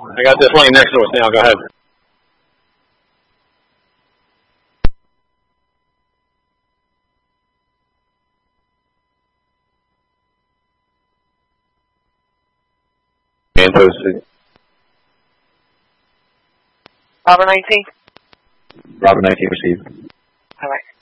I got this lane next to us now. Go ahead. And posted. Robert 19. Robert 19 received. All right.